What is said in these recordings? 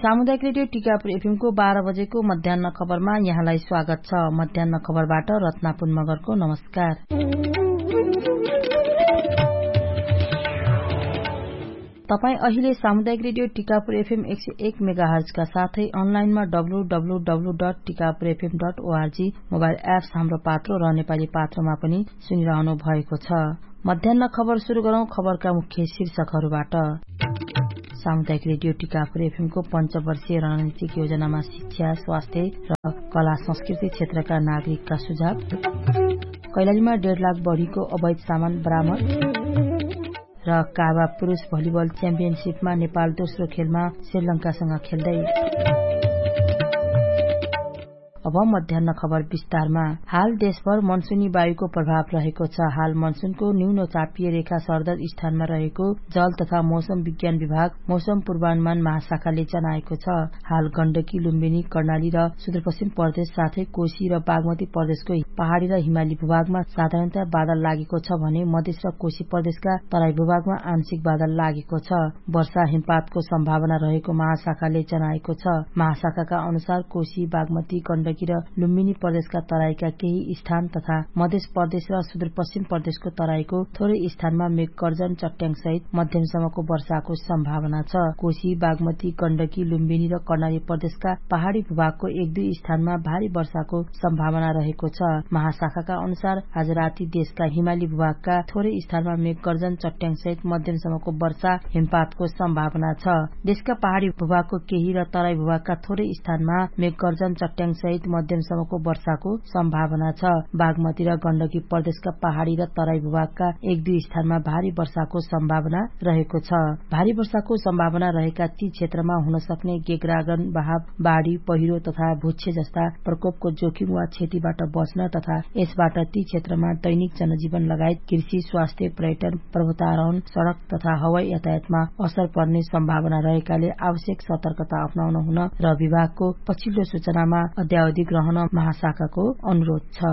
सामुदायिक radio Tikapur FM को 12 बजेको मध्याह्न खबरमा यहाँलाई स्वागत छ। मध्याह्न खबरबाट रत्ना पुन मगरको नमस्कार। तपाई अहिले सामुदायिक रेडियो टिकापुर एफएम 101 मेगाहर्ज का साथै अनलाइनमा www.tikapurfm.org मोबाइल एप्स हाम्रो पात्रो र नेपाली पात्रोमा पनि सुनिरहनु भएको छ। मध्याह्न खबर शुरू गरौं खबरका मुख्य शीर्षकहरूबाट। सामुदायिक रेडियो टिकापुर एफएम को पञ्चवर्षीय रणनीतिक योजनामा शिक्षा, स्वास्थ्य र कला संस्कृति क्षेत्रका नागरिकका सुझाव, कैलालीमा 1.5 लाख बढीको अवैध सामान बरामद र काबा पुरुष भलिबल च्याम्पियनशीपमा नेपाल दोस्रो खेलमा श्रीलंकासँग खेल्दै। अब मध्याह्न खबर विस्तारमा। हाल देशभर मनसुनी वायुको प्रभाव रहेको छ। हाल मनसुनको न्यून चापिय रेखा सरदर स्थानमा रहेको जल तथा मौसम विज्ञान विभाग मौसम पूर्वानुमान महाशाखाले जनाएको छ। हाल गण्डकी, लुम्बिनी, कर्णाली र सुदूरपश्चिम प्रदेश साथै कोशी र बागमती प्रदेशको पहाड़ी र हिमाली भूभागमा साधारणतया बादल लागेको छ भने मधेस र कोशी प्रदेशका तराई भूभागमा आंशिक बादल लागेको छ। वर्षा हिमपातको सम्भावना रहेको महाशाखाले जनाएको छ। महाशाखाका अनुसार कोशी, बागमती, गण्डकी र लुम्बिनी प्रदेशका तराईका केही स्थान तथा मध्य प्रदेश र सुदूरपश्चिम प्रदेशको तराईको थोरै स्थानमा मेघ गर्जन, चट्याङ सहित मध्यमसम्मको वर्षाको सम्भावना छ। कोशी, बागमती, गण्डकी, लुम्बिनी र कर्णाली प्रदेशका पहाड़ी भूभागको 1-2 स्थानमा भारी वर्षाको सम्भावना रहेको छ। महाशाखाका अनुसार आज राति देशका हिमाली भूभागका थोरै स्थानमा मेघ गर्जन, चट्याङ सहित मध्यमसम्मको वर्षा हिमपातको सम्भावना छ। देशका पहाड़ी भूभागको केही र तराई भूभागका थोरै स्थानमा मेघ गर्जन, चट्याङ सहित मध्यमसम्मको वर्षाको सम्भावना छ। बागमती र गण्डकी प्रदेशका पहाड़ी र तराई भूभागका 1-2 स्थानमा भारी वर्षाको सम्भावना रहेको छ। भारी वर्षाको सम्भावना रहेका ती क्षेत्रमा हुन सक्ने गेग्रागन, बहाव, बाढ़ी, पहिरो तथा भुच्छे जस्ता प्रकोपको जोखिम वा क्षतिबाट बच्न तथा यसबाट ती क्षेत्रमा दैनिक जनजीवन लगायत कृषि, स्वास्थ्य, पर्यटन, पर्वतारोहण, सड़क तथा हवाई यातायातमा असर पर्ने सम्भावना रहेकाले आवश्यक सतर्कता अपनाउन हुन र विभागको पछिल्लो सूचनामा अद्यावधिक रहन महाशाखाको अनुरोध छ।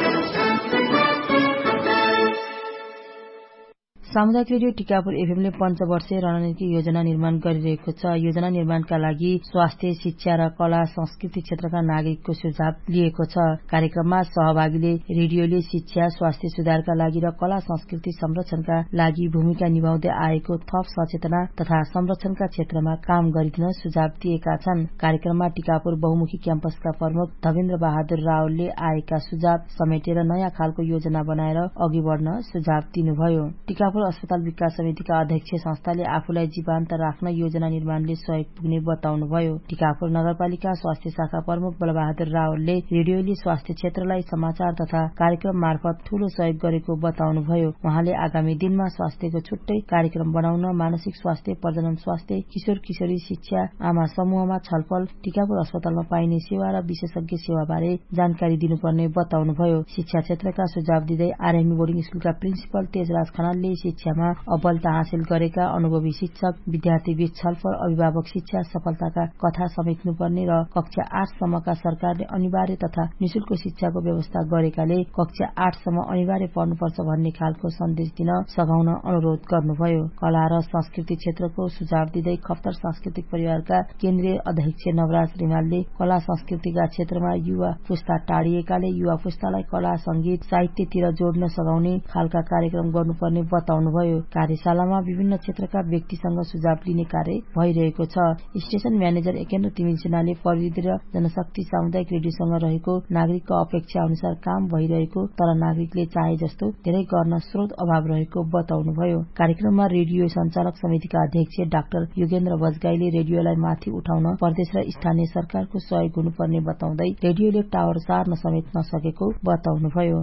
सामुदायिक रेडियो टिकापुर एफएमले पञ्चवर्षीय रणनीतिक योजना निर्माण गरिरहेको छ। योजना निर्माणका लागि स्वास्थ्य, शिक्षा र कला संस्कृति क्षेत्रका नागरिकको सुझाव लिएको छ। कार्यक्रममा सहभागीले रेडियोले शिक्षा, स्वास्थ्य सुधारका लागि र कला संस्कृति संरक्षणका लागि भूमिका निभाउँदै आएको थप सचेतना तथा संरक्षणका क्षेत्रमा काम गरिदिन सुझाव दिएका छन्। कार्यक्रममा टिकापुर बहुमुखी क्याम्पसका प्रमुख धवेन्द्र बहादुर रावलले आएका सुझाव समेटेर नयाँ खालको योजना बनाएर अघि बढ्न सुझाव दिनुभयो। टिकापुर अस्पताल विकास समितिका अध्यक्ष संस्थाले आफूलाई जीवान्त राख्न योजना निर्माणले सहयोग पुग्ने बताउनुभयो। टिकापुर नगरपालिका स्वास्थ्य शाखा प्रमुख बलबहादुर रावलले रेडियोले स्वास्थ्य क्षेत्रलाई समाचार तथा कार्यक्रम मार्फत ठूलो सहयोग गरेको बताउनुभयो। उहाँले आगामी दिनमा स्वास्थ्यको छुट्टै कार्यक्रम बनाउन, मानसिक स्वास्थ्य, प्रजनन स्वास्थ्य, किशोर किशोरी शिक्षा, आमा समूहमा छलफल, टिकापुर अस्पतालमा पाइने सेवा र विशेषज्ञ सेवाबारे जानकारी दिनुपर्ने बताउनुभयो। शिक्षा क्षेत्रका सुझाव दिँदै आरएमई बोर्डिङ स्कूलका प्रिन्सिपल तेजराज खनालले शिक्षामा अव्वलता हासिल गरेका अनुभवी शिक्षक, विद्यार्थीबीच छलफल, अभिभावक शिक्षा सफलताका कथा समेट्नुपर्ने र कक्षा 8 सम्मका सरकारले अनिवार्य तथा निशुल्क शिक्षाको व्यवस्था गरेकाले कक्षा 8 सम्म अनिवार्य पढ्नुपर्छ भन्ने खालको सन्देश दिन सघाउन अनुरोध गर्नुभयो। कला र संस्कृति क्षेत्रको सुझाव दिँदै खप्तर सांस्कृतिक परिवारका केन्द्रीय अध्यक्ष नवराज रिमालले कला संस्कृतिका क्षेत्रमा युवा पुस्ता टाढिएकाले युवा पुस्तालाई कला, संगीत, साहित्यतिर जोड्न सघाउने खालका कार्यक्रम गर्नुपर्ने बताउनुभयो। कार्यशालामा विभिन्न क्षेत्रका व्यक्तिसँग सुझाव लिने कार्य भइरहेको छ। स्टेशन म्यानेजर एकेन्द्र तिमिल सिन्हाले प्रविधि र जनशक्ति सामुदायिक रेडियोसँग रहेको नागरिकको अपेक्षा अनुसार काम भइरहेको तर नागरिकले चाहे जस्तो धेरै गर्न स्रोत अभाव रहेको बताउनुभयो। कार्यक्रममा रेडियो सञ्चालक समितिका अध्यक्ष डाक्टर योगेन्द्र बजगाईले रेडियोलाई माथि उठाउन प्रदेश र स्थानीय सरकारको सहयोग हुनुपर्ने बताउँदै रेडियोले टावर सार्न समेत नसकेको बताउनुभयो।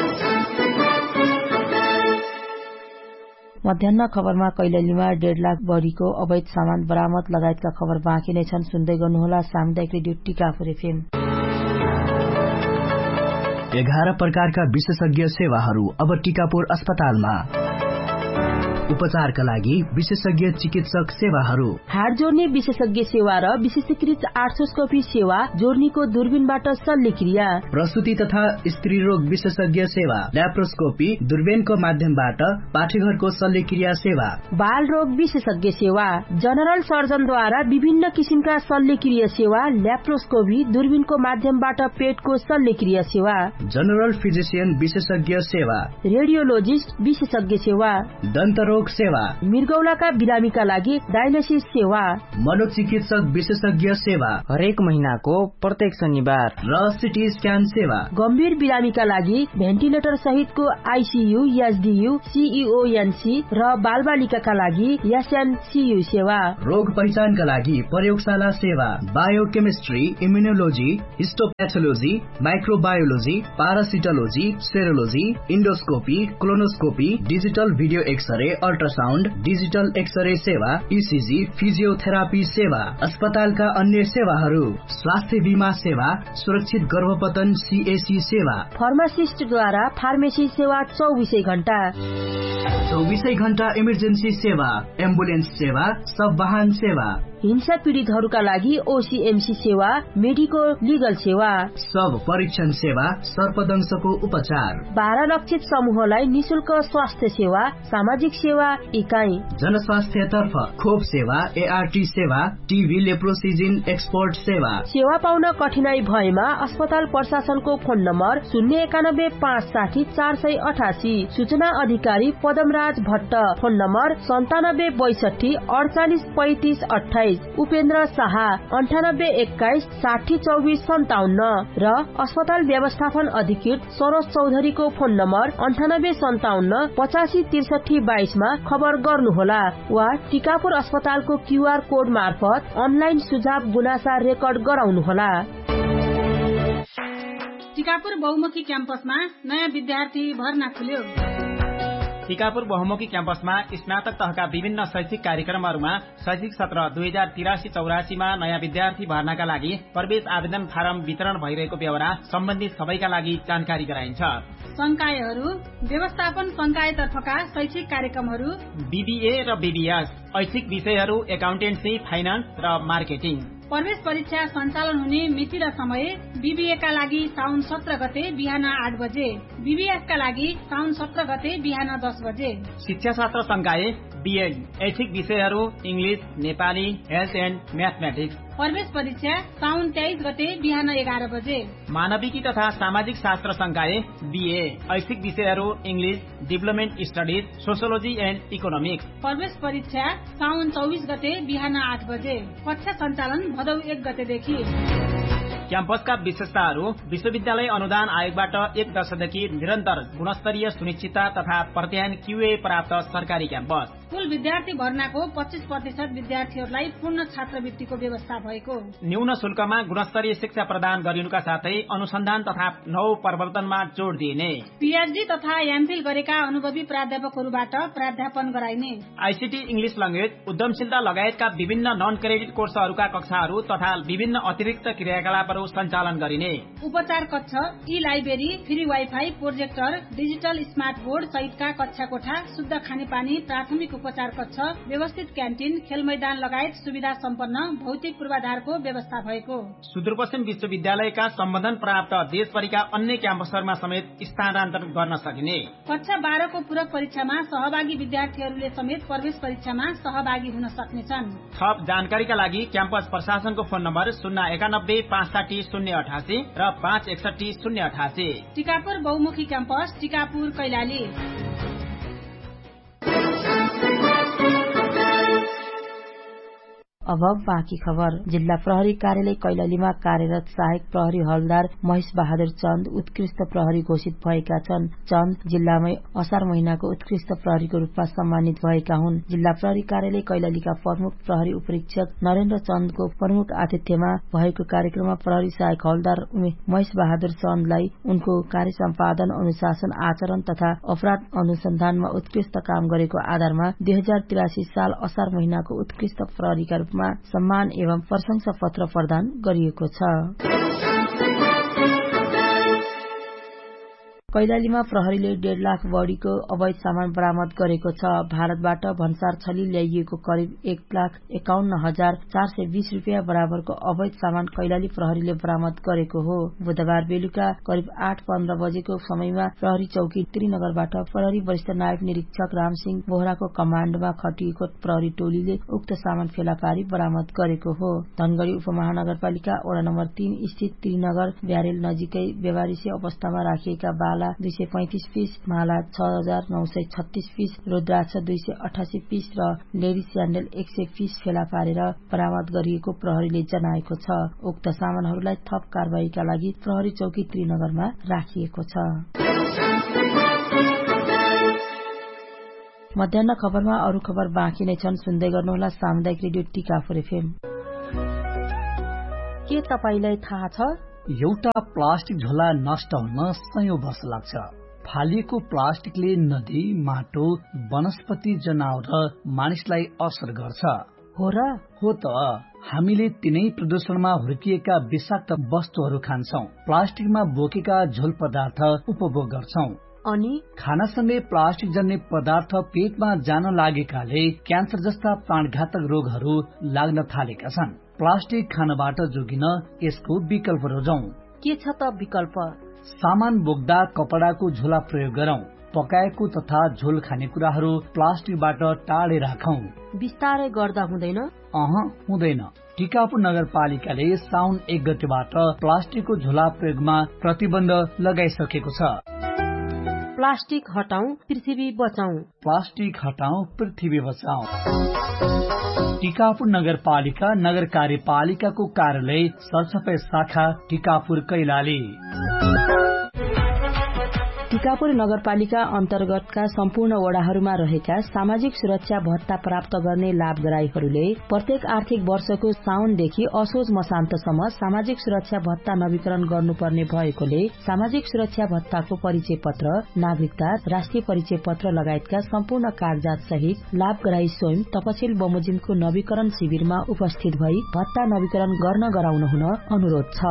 मध्याह्न खबरमा कैलालीमा 1.5 लाख बढीको अवैध सामान बरामद लगायतका खबर बाँकी नै छन्। सुन्दै गर्नुहोला सामुदायिक रेडियो टिकापुर एफएम। 11 प्रकारका विशेषज्ञ सेवाहरू अब टिकापुर अस्पतालमा। उपचारका लागि विशेषज्ञ चिकित्सक सेवाहरू, हाड जोड्ने विशेषज्ञ सेवा र विशेषीकृत आर्थ्रोस्कोपी सेवा, जोर्नीको दूरबीनबाट शल्यक्रिया, प्रसुति तथा स्त्री रोग विशेषज्ञ सेवा, ल्याप्रोस्कोपी दूरबीनको माध्यमबाट पाठेघरको शल्यक्रिया सेवा, बाल रोग विशेषज्ञ सेवा, जनरल सर्जनद्वारा विभिन्न किसिमका शल्यक्रिया सेवा, ल्याप्रोस्कोपी दूरबीनको माध्यमबाट पेटको शल्यक्रिया सेवा, जनरल फिजिशियन विशेषज्ञ सेवा, रेडियोलोजिस्ट विशेषज्ञ सेवा, दन्तरोग सेवा, मृगौलाका बिरामीका लागि डायलिसिस सेवा, मनोचिकित्सक विशेषज्ञ सेवा हरेक महिनाको प्रत्येक शनिबार र सिटी स्क्यान सेवा, गम्भीर बिरामीका लागि भेन्टिलेटर सहितको आईसीयू, एसडीयू, सीईओएनसी र बालबालिकाका लागि एसएनसीयू सेवा, रोग पहिचानका लागि प्रयोगशाला सेवा, biochemistry, immunology, हिस्टोपैथोलोजी, microbiology, पारासिटोलोजी, सेरोलोजी, endoscopy, colonoscopy, digital video x-ray, ultrasound, digital x-ray सेवा, ईसीजी, फिजियोथेरापी सेवा, अस्पतालका अन्य सेवाहरू, स्वास्थ्य बीमा सेवा, सुरक्षित गर्भपतन सीएसी सेवा, फार्मासिस्टद्वारा फार्मेसी सेवा 24 घण्टा, 24 घण्टा इमर्जेन्सी सेवा, एम्बुलेन्स सेवा, सब वाहन सेवा, हिंसा पीड़ितहरूका लागि ओसीएमसी सेवा, मेडिको लिगल सेवा, सब परीक्षण सेवा, सर्पदंशको उपचार, 12 लक्षित समूहलाई निशुल्क स्वास्थ्य सेवा, सामाजिक सेवा इकाइ, जनस्वास्थ्य तर्फ खोप सेवा, एआरटी सेवा, टीबी लेप्रोसिजिन एक्सपोर्ट सेवा। सेवा पाउन कठिनाई भएमा अस्पताल प्रशासनको फोन नम्बर 091 560 488, सूचना अधिकारी पदमराज भट्ट, फोन नम्बर 97 62 48 35 28, उपेन्द्र शाह 98 21 60 24 57 र अस्पताल व्यवस्थापन अधिकृत सरोज चौधरीको फोन नम्बर 98 57 85 63 22 मा खबर गर्नुहोला वा टिकापुर अस्पतालको क्यूआर कोड मार्फत अनलाइन सुझाव गुनासा रेकर्ड गराउनुहोला। टिकापुर बहुमुखी क्याम्पसमा नयाँ विद्यार्थी भर्ना खुल्यो। टिकापुर बहुमुखी क्याम्पसमा स्नातक तहका विभिन्न शैक्षिक कार्यक्रमहरूमा शैक्षिक सत्र 2083-84 मा नयाँ विद्यार्थी भर्नाका लागि प्रवेश आवेदन फारम वितरण भइरहेको बेहोरा सम्बन्धित सबैका लागि जानकारी गराइन्छ। संकायहरू व्यवस्थापन संकायतर्फका शैक्षिक कार्यक्रमहरू बीबीए र बीबीएस, ऐच्छिक विषयहरू एकाउन्टेन्सी, फाइनान्स र मार्केटिङ। प्रवेश परीक्षा सञ्चालन हुने मिति र समय बीबीए का लागि साउन 17 गते बिहान 8 बजे, बीबीएस का लागि साउन 17 गते बिहान 10 बजे। शिक्षा शास्त्र संकाय बीएड, ऐच्छिक विषयहरू English, Nepali, health and mathematics. प्रवेश परीक्षा साउन 23 गते बिहान 11 बजे। मानविकी तथा सामाजिक शास्त्र संकाय बीए, ऐच्छिक विषयहरू English, development studies, sociology and economics. प्रवेश परीक्षा साउन 24 गते बिहान 8 बजे। कक्षा सञ्चालन भदौ 1 गतेदेखि। क्याम्पसका विशेषताहरू विश्वविद्यालय अनुदान आयोगबाट 1 वर्षदेखि निरन्तर गुणस्तरीय सुनिश्चितता तथा प्रत्यायन क्यूए प्राप्त सरकारी क्याम्पस। कुल विद्यार्थी भर्नाको 25% विद्यार्थीहरूलाई पूर्ण छात्रवृत्तिको व्यवस्था भएको। न्यून शुल्कमा गुणस्तरीय शिक्षा प्रदान गरिनुका साथै अनुसन्धान तथा नव प्रवर्तनमा जोड़ दिइने। पीएचडी तथा एमफिल गरेका अनुभवी प्राध्यापकहरूबाट प्राध्यापन गराइने। आईसीटी इंग्लिश ल्याङ्ग्वेज, उद्यमशीलता लगायतका विभिन्न नन क्रेडिट कोर्सहरूका कक्षाहरू तथा विभिन्न अतिरिक्त क्रियाकलापहरू सञ्चालन गरिने। उपचार कक्ष, ई library, free wifi, projector, digital smart board सहितका कक्षा कोठा, शुद्ध खानेपानी, प्राथमिक उपचार कक्ष, व्यवस्थित क्यान्टिन, खेल मैदान लगायत सुविधा सम्पन्न भौतिक पूर्वाधारको व्यवस्था भएको। सुदूरपश्चिम विश्वविद्यालयका सम्बन्धन प्राप्त देशभरिका अन्य क्याम्पसहरूमा समेत स्थानान्तरण गर्न सकिने। कक्षा 12 को पूरक परीक्षामा सहभागी विद्यार्थीहरूले समेत प्रवेश परीक्षामा सहभागी हुन सक्नेछन्। थप जानकारीका लागि क्याम्पस प्रशासनको फोन नम्बर 091 560 088 र 561 088। टिकापुर बहुमुखी क्याम्पस, टिकापुर, कैलाली। अब बाँकी खबर। जिल्ला प्रहरी कार्यालय कैलालीमा कार्यरत सहायक प्रहरी हवलदार महेश बहादुर चन्द उत्कृष्ट प्रहरी घोषित भएका छन्। चन्द जिल्लामै असार महिनाको उत्कृष्ट प्रहरीको रूपमा सम्मानित भएका हुन्। जिल्ला प्रहरी कार्यालय कैलालीका प्रमुख प्रहरी उपरीक्षक नरेन्द्र चन्दको प्रमुख आतिथ्यमा भएको कार्यक्रममा प्रहरी सहायक हवलदार महेश बहादुर चन्दलाई उनको कार्य सम्पादन, अनुशासन, आचरण तथा अपराध अनुसन्धानमा उत्कृष्ट काम गरेको आधारमा 2083 साल असार महिनाको उत्कृष्ट प्रहरीका रूपमा सम्मान एवं प्रशंसा पत्र प्रदान गरिएको छ। कैलालीमा प्रहरीले 1.5 लाख बढीको अवैध सामान बरामद गरेको छ। भारतबाट भन्सार छली ल्याइएको करिब 1,51,420 रुपियाँ बराबरको अवैध सामान कैलाली प्रहरीले बरामद गरेको हो। बुधबार बेलुका करिब 8:15 बजेको समयमा प्रहरी चौकी त्रिनगरबाट प्रहरी वरिष्ठ नायब निरीक्षक रामसिंह बोहराको कमाण्डमा खटिएको प्रहरी टोलीले उक्त सामान फेला पारी बरामद गरेको हो। धनगढ़ी उपमहानगरपालिका वडा नम्बर 3 स्थित त्रिनगर ब्यारेल नजिकै व्यवहारिसी अवस्थामा राखिएका बाला 235 पीस, माला 6,936 पीस, रुद्राक्ष 288 पीस र लेडी स्याण्डल 100 पीस फेला पारेर बरामद गरिएको प्रहरीले जनाएको छ। उक्त सामानहरूलाई थप कारबाहीका लागि प्रहरी चौकी त्रिनगरमा राखिएको छ। मध्याह्न खबरमा अरू खबर बाँकी नै छन्, सुन्दै गर्नुहोला सामुदायिक रेडियो टिकापुर FM। के तपाईलाई थाहा छ एउटा प्लास्टिक झोला नष्ट हुन सयौं वर्ष लाग्छ। फालिएको प्लास्टिकले नदी, माटो, वनस्पति, जनावर र मानिसलाई असर गर्छ। हो र? हो त। हामीले तिनै प्रदूषणमा हुर्किएका विषाक्त वस्तुहरू खान्छौं, प्लास्टिकमा बोकेका झोल पदार्थ उपभोग गर्छौं। अनि खानासँगै प्लास्टिक जन्य पदार्थ पेटमा जान लागेकाले क्यान्सर जस्ता प्राणघातक रोगहरू लाग्न थालेका छन्। प्लास्टिक खानबाट जोगिन यसको विकल्प रोजौं। के छ त विकल्प? सामान बोक्दा कपडाको झोला प्रयोग गरौं। पकाएको तथा झोल खानेकुराहरू प्लास्टिकबाट टाढे राखौं। बिस्तारै गर्दा हुँदैन? हुँदैन। टिकापुर नगरपालिकाले साउन 1 गतेबाट प्लास्टिकको झोला प्रयोगमा प्रतिबन्ध लगाइसकेको छ। प्लास्टिक हटाऊ, पृथ्वी बचाऊ। प्लास्टिक हटाऊ, पृथ्वी बचाऊ। टिकापुर नगरपालिका नगर कार्यपालिकाको कार्यालय सरसफाई शाखा टिकापुर कैलाली। टिकापुर नगरपालिका अन्तर्गतका सम्पूर्ण वडाहरूमा रहेका सामाजिक सुरक्षा भत्ता प्राप्त गर्ने लाभग्राहीहरूले प्रत्येक आर्थिक वर्षको साउनदेखि असोज मसान्तसम्म सामाजिक सुरक्षा भत्ता नवीकरण गर्नुपर्ने भएकोले सामाजिक सुरक्षा भत्ताको परिचय पत्र, नागरिकता, राष्ट्रिय परिचय पत्र लगायतका सम्पूर्ण कागजात सहित लाभग्राही स्वयं तपसिल बमोजिमको नवीकरण शिविरमा उपस्थित भई भत्ता नवीकरण गर्न गराउन हुन अनुरोध छ।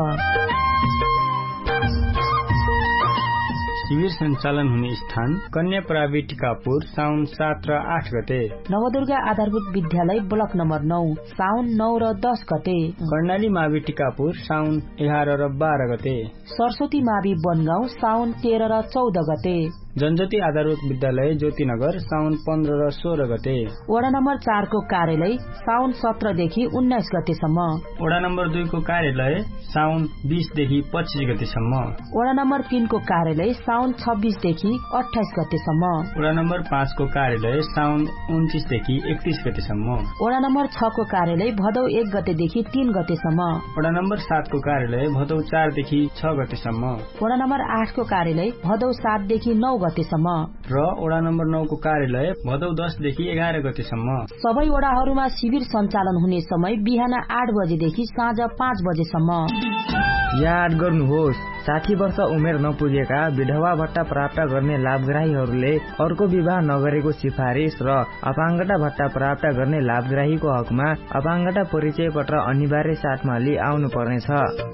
शिविर सञ्चालन हुने स्थान कन्या प्रावि टिकापुर साउन 7 र 8 गते। नवदुर्गा आधारभूत विद्यालय ब्लक नम्बर 9 साउन 9 र 10 गते। कर्णाली मावि टिकापुर साउन 11 र 12 गते। सरस्वती मावि बनगाउँ साउन 13 र 14 गते। जनज्योति आधारभूत विद्यालय ज्योतिनगर साउन 15 र 16 गते। वडा नम्बर 4 को कार्यालय साउन 17 देखि 19 गतेसम्म। वडा नम्बर 2 को कार्यालय साउन 20 देखि 25 गतेसम्म। वडा नम्बर 3 को कार्यालय साउन 26 देखि 28 गतेसम्म। वडा नम्बर 5 को कार्यालय साउन 29 देखि 31 गतेसम्म। वडा नम्बर 6 को कार्यालय भदौ 1 गतेदेखि 3 गतेसम्म। वडा नम्बर 7 को कार्यालय भदौ 4 देखि 6 गतेसम्म। वडा नम्बर 8 को कार्यालय भदौ 7 देखि 9 गतेसम्म र वडा नम्बर 9 को कार्यालय भदौ 10 देखि 11 गतेसम्म। सबै वडाहरूमा शिविर सञ्चालन हुने समय बिहान 8 बजेदेखि साँझ 5 बजेसम्म। याद गर्नुहोस्, 60 वर्ष उमेर नपुगेका विधवा भत्ता प्राप्त गर्ने लाभग्राहीहरूले अर्को विवाह नगरेको सिफारिस र अपाङ्गता भत्ता प्राप्त गर्ने लाभग्राहीको हकमा अपाङ्गता परिचय पत्र अनिवार्य साथमा लिई आउनु पर्नेछ।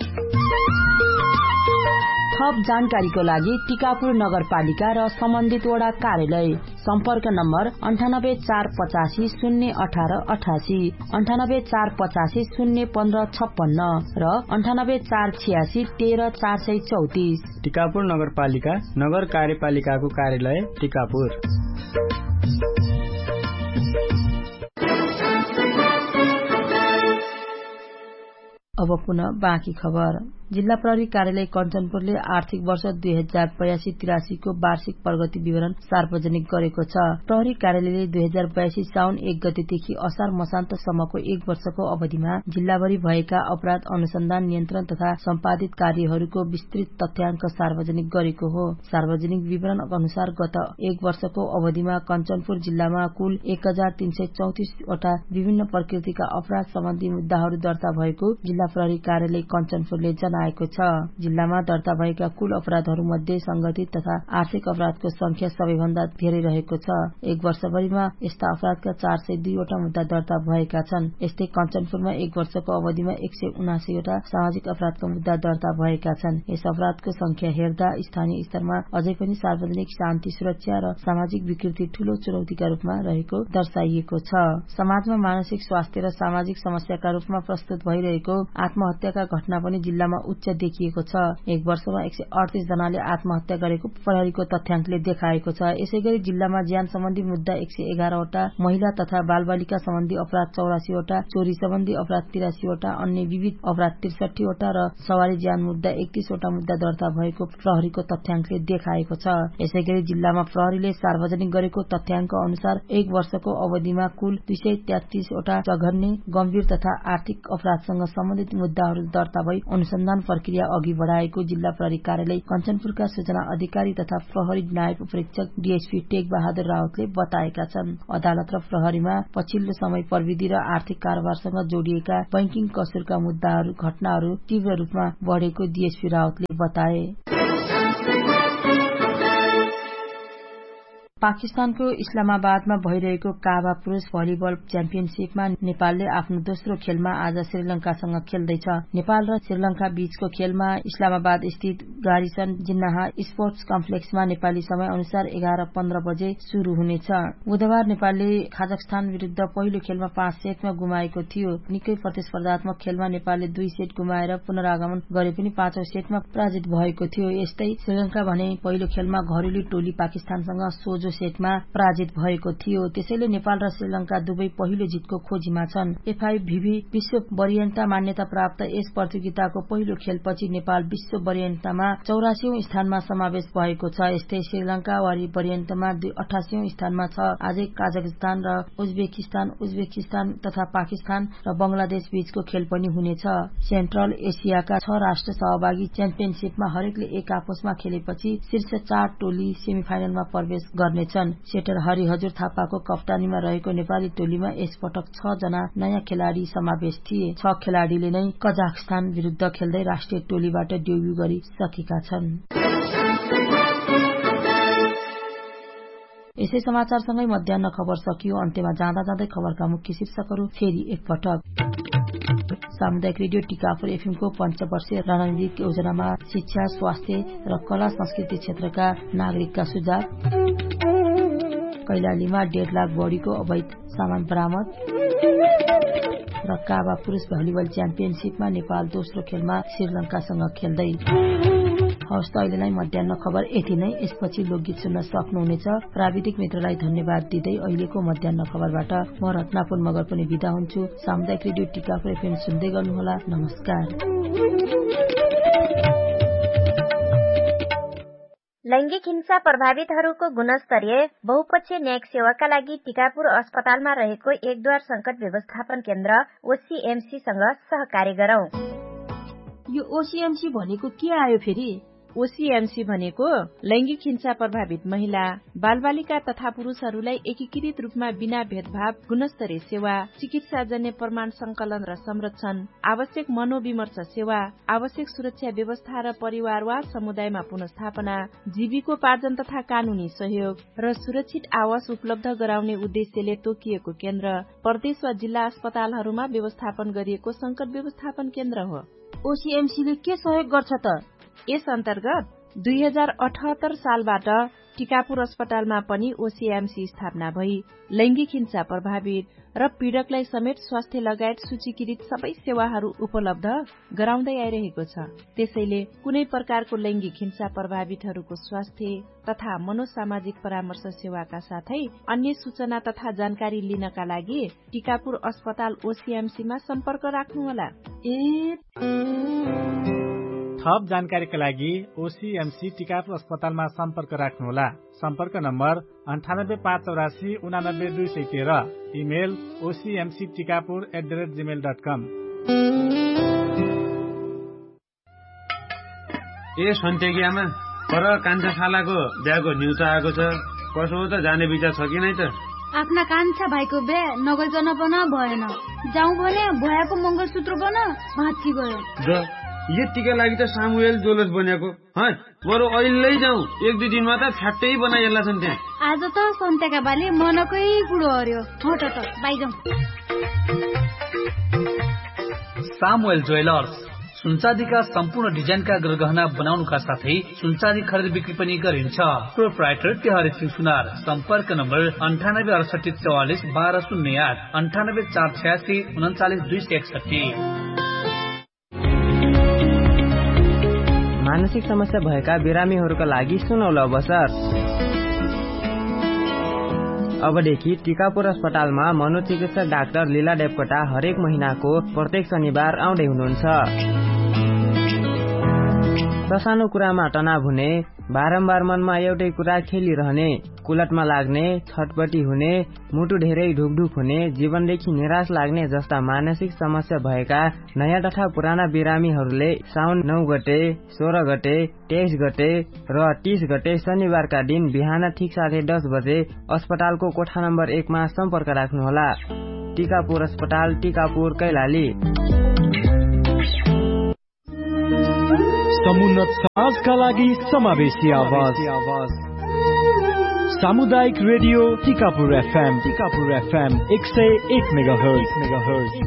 थप जानकारीको लागि टिकापुर नगरपालिका र सम्बन्धित वडा कार्यालय सम्पर्क नम्बर 9845 018 88, 9845 015 56 र 9846 13 434। टिकापुर नगरपालिका नगर कार्यपालिकाको कार्यालय टिकापुर। अब पुनः बाँकी खबर। जिल्ला प्रहरी कार्यालय कञ्चनपुरले आर्थिक वर्ष 2082-83 को वार्षिक प्रगति विवरण सार्वजनिक गरेको छ। प्रहरी कार्यालयले 2082 साउन 1 गतेदेखि असार मसान्तसम्मको 1 वर्षको अवधिमा जिल्लाभरि भएका अपराध अनुसन्धान, नियन्त्रण तथा सम्पादित कार्यहरूको विस्तृत तथ्याङ्क सार्वजनिक गरेको हो। सार्वजनिक विवरण अनुसार गत 1 वर्षको अवधिमा कञ्चनपुर जिल्लामा कुल 1334 वटा विभिन्न प्रकृतिका अपराध सम्बन्धी मुद्दाहरू दर्ता भएको जिल्ला प्रहरी कार्यालय कञ्चनपुरले जनाएको गुमाएको छ। जिल्लामा दर्ता भएका कुल अपराधहरूमध्ये संगठित तथा आर्थिक अपराधको संख्या सबैभन्दा धेरै रहेको छ। एक वर्षभरिमा यस्ता अपराधका 402 वटा मुद्दा दर्ता भएका छन्। यस्तै कञ्चनपुरमा एक वर्षको अवधिमा 179 वटा सामाजिक अपराधका मुद्दा दर्ता भएका छन्। यस अपराधको संख्या हेर्दा स्थानीय स्तरमा अझै पनि सार्वजनिक शान्ति सुरक्षा र सामाजिक विकृति ठूलो चुनौतीका रूपमा रहेको दर्शाइएको छ। समाजमा मानसिक स्वास्थ्य र सामाजिक समस्याका रूपमा प्रस्तुत भइरहेको आत्महत्याका घटना पनि जिल्लामा उच्च देखिएको छ। एक वर्षमा 138 जनाले आत्महत्या गरेको प्रहरीको तथ्याङ्कले देखाएको छ। यसैगरी जिल्लामा ज्यान सम्बन्धी मुद्दा 111 वटा, महिला तथा बालबालिका सम्बन्धी अपराध 84 वटा, चोरी सम्बन्धी अपराध 83 वटा, अन्य विविध अपराध 63 वटा र सवारी ज्यान मुद्दा 31 वटा मुद्दा दर्ता भएको प्रहरीको तथ्याङ्कले देखाएको छ। यसैगरी जिल्लामा प्रहरीले सार्वजनिक गरेको तथ्याङ्क अनुसार एक वर्षको अवधिमा कुल 233 वटा जघन्य, गम्भीर तथा आर्थिक अपराधसँग सम्बन्धित मुद्दाहरू दर्ता भई अनुसन्धान प्रक्रिया अघि बढ़ाएको जिल्ला प्रहरी कार्यालय कञ्चनपुरका सूचना अधिकारी तथा प्रहरी नायब उपरीक्षक डीएसपी टेक बहादुर रावतले बताएका छन्। अदालत र प्रहरीमा पछिल्लो समय प्रविधि र आर्थिक कारोबारसँग जोडिएका बैंकिङ कसुरका मुद्दाहरू घटनाहरू तीव्र रूपमा बढ़ेको डीएसपी रावतले बताए। पाकिस्तानको इस्लामाबादमा भइरहेको काबा पुरुष भलिबल च्याम्पियनशीपमा नेपालले आफ्नो दोस्रो खेलमा आज श्रीलंकासँग खेल्दैछ। नेपाल र श्रीलंका बीचको खेलमा इस्लामाबाद स्थित गारिसन जिन्नाह स्पोर्ट्स कम्प्लेक्समा नेपाली समय अनुसार 11:15 बजे शुरू हुनेछ। बुधबार नेपालले काजाख्स्तान विरुद्ध पहिलो खेलमा 5 सेटमा गुमाएको थियो। निकै प्रतिस्पर्धात्मक खेलमा नेपालले 2 सेट गुमाएर पुनरागमन गरे पनि 5औं सेटमा पराजित भएको थियो। यस्तै श्रीलंका भने पहिलो खेलमा घरेलु टोली पाकिस्तानसँग सोझो सेटमा पराजित भएको थियो। त्यसैले नेपाल र श्रीलंका दुवै पहिलो जितको खोजीमा छन्। FIVB विश्व वरियन्ता मान्यता प्राप्त यस प्रतियोगिताको पहिलो खेलपछि नेपाल विश्व वरियन्तामा 84औं स्थानमा समावेश भएको छ। यस्तै श्रीलंका वरियन्तामा 88औं स्थानमा छ। आजै काजाख्स्तान र उज्बेकिस्तान तथा पाकिस्तान र बंगलादेश बीचको खेल पनि हुनेछ। सेन्ट्रल एसियाका 6 राष्ट्र सहभागी च्याम्पियनशीपमा हरेकले एक आपसमा खेलेपछि शीर्ष 4 टोली सेमिफाइनलमा प्रवेश गर्ने छन्। सेटर हरिहजुर थापाको कप्तानीमा रहेको नेपाली टोलीमा यसपटक 6 जना नयाँ खेलाड़ी समावेश थिए। 6 खेलाड़ीले नै कजाख्स्तान विरुद्ध खेल्दै राष्ट्रिय टोलीबाट डेब्यू गरि सकेका छन्। यसै समाचारसँगै मध्याह्न खबर सकियो। अन्त्यमा जाँदा जाँदै खबरका मुख्य शीर्षकहरू फेरि एकपटक। सामुदायिक रेडियो टिकापुर FM को पञ्चवर्षीय रणनीतिक योजनामा शिक्षा, स्वास्थ्य र कला संस्कृति क्षेत्रका नागरिकका सुझाव। कैलालीमा 1.5 लाख बढीको अवैध सामान बरामद र काबा पुरुष भलिबल च्याम्पियनशीपमा नेपाल दोस्रो खेलमा श्रीलंकासँग खेल्दै। हवस् त अहिलेलाई मध्याह्न खबर यति नै। यसपछि लोकगीत सुन्न सक्नुहुनेछ। प्राविधिक मित्रलाई धन्यवाद दिँदै अहिलेको मध्याह्न खबरबाट म रत्नापुर मगर पनि बिदा हुन्छु। सामुदायिक रेडियो टिकापुर FM सुन्दै गर्नुहोला। नमस्कार। लैंगिक हिंसा प्रभावितहरूको गुणस्तरीय बहुपक्षीय न्यायिक सेवाका लागि टिकापुर अस्पतालमा रहेको एकद्वार संकट व्यवस्थापन केन्द्र OCMC-सँग सहकार्य गरौं। यो OCMC भनेको के आयो फेरि? OCMC भनेको लैंगिक हिंसा प्रभावित महिला, बालबालिका तथा पुरुषहरूलाई एकीकृत रूपमा बिना भेदभाव गुणस्तरीय सेवा, चिकित्साजन्य प्रमाण संकलन र संरक्षण, आवश्यक मनोविमर्श सेवा, आवश्यक सुरक्षा व्यवस्था र परिवार वा समुदायमा पुनर्स्थापना, जीविकोपार्जन तथा कानूनी सहयोग र सुरक्षित आवास उपलब्ध गराउने उद्देश्यले तोकिएको केन्द्र प्रदेश वा जिल्ला अस्पतालहरूमा व्यवस्थापन गरिएको संकट व्यवस्थापन केन्द्र हो। OCMC-ले के सहयोग गर्छ त? यस अन्तर्गत 2078 सालबाट टिकापुर अस्पतालमा पनि OCMC स्थापना भई लैंगिक हिंसा प्रभावित र पीड़कलाई समेत स्वास्थ्य लगायत सूचीकृत सबै सेवाहरू उपलब्ध गराउँदै आइरहेको छ। त्यसैले कुनै प्रकारको लैंगिक हिंसा प्रभावितहरूको स्वास्थ्य तथा मनोसामाजिक परामर्श सेवाका साथै अन्य सूचना तथा जानकारी लिनका लागि टिकापुर अस्पताल OCMC-मा सम्पर्क राख्नुहोला। थप जानकारीका लागि OCMC टिकापुर अस्पतालमा सम्पर्क राख्नुहोला। सम्पर्क नम्बर 9858489213। Email ocmctikapur@gmail.com। ए सन्तेगियामा पर कान्छा शालाको बिहाको न्युज आएको छ। कसो हो त, जाने विचार छ कि नै त? आफ्ना कान्छा भाइको बिहा नगरिकन पनि भएन। जाउँ भने भयाको मंगलसूत्र पनि भाँच्ची गयो। यतिका लागि त सामुएल जोलस बनेको बरु अहिले जाउँ 1-2 दिनमा त फ्याट्टै बनाइएला छन् त्यहाँ। आज त सन्तेका बाले मनकै कुरो हर्यो त बाइजाउँ। सामुएल ज्वेलर्स सुनचाँदीका सम्पूर्ण डिजाइनका गहना बनाउनुका साथै सुनचाँदी खरिद बिक्री पनि गरिन्छ। प्रोप्राइटर तिहारी सिंह सुनार। सम्पर्क नम्बर 9868441208 9848639261। मानसिक समस्या भएका बिरामीहरूका लागि सुनौलो अवसर। अबदेखि टिकापुर अस्पतालमा मनोचिकित्सक डाक्टर लीला देवकोटा हरेक महिनाको प्रत्येक शनिबार आउँदै हुनुहुन्छ। ससानो कुरामा तनाव हुने, बारम्बार मनमा एउटै कुरा खेलिरहने, कुलटमा लाग्ने, छटपटी हुने, मुटु धेरै ढुकढुक हुने, जीवनदेखि निराश लाग्ने जस्ता मानसिक समस्या भएका नयाँ तथा पुराना बिरामीहरूले साउन 9 गते, 16 गते, 23 गते र 30 गते शनिबारका दिन बिहान ठिक 10:30 बजे अस्पतालको कोठा नम्बर 1 मा सम्पर्क राख्नुहोला। टिकापुर अस्पताल, टिकापुर, कैलाली। समुन्नत समाजका लागि समावेशी आवाज। सामुदायिक रेडियो टिकापुर FM 101 मेगाहर्ज।